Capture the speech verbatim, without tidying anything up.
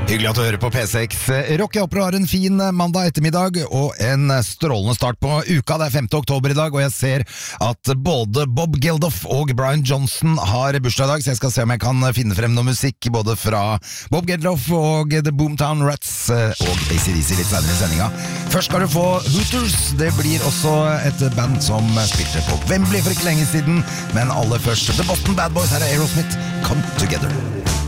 Hyggelig at du hører på P seks. Rock i Opera har en fin mandag ettermiddag og en strålende start på uka. Det er femte oktober i dag, og jeg ser at både Bob Geldof og Brian Johnson har bursdag i dag, så jeg skal se om jeg kan finne frem noe musikk både fra Bob Geldof og The Boomtown Rats og A C D C litt senere i sendinga. Først skal du få Hooters. Det blir også et band som spilte på Wembley for ikke lenge siden, men aller først The Boston Bad Boys. Her er Aerosmith, Come Together.